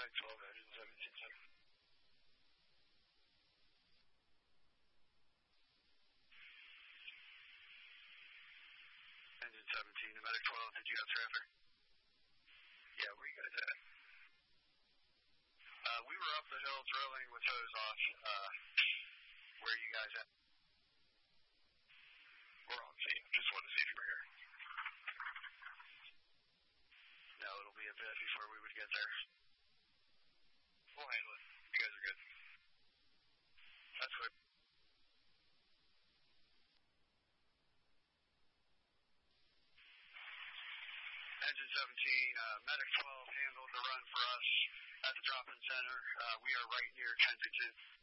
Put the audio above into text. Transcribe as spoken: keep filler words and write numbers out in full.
Medic twelve, engine seventeen, seven. Engine seventeen to Medic twelve, did you have traffic? Yeah, where you guys at? Uh, we were up the hill drilling with hose off. Uh, where are you guys at? We're on scene. Just want to see if you were here. No, it'll be a bit before we would get there. We'll handle it. You guys are good. That's good. Engine seventeen, uh, Medic twelve handled the run for us at the drop-in center. Uh, we are right near Kensington.